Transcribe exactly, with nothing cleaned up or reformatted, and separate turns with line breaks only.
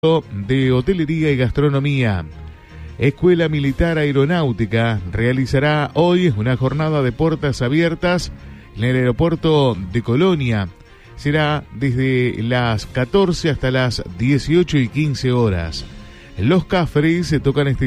de Hotelería y Gastronomía. Escuela Militar Aeronáutica realizará hoy una jornada de puertas abiertas en el aeropuerto de Colonia. Será desde las catorce hasta las dieciocho y quince horas. Los Cafres se tocan este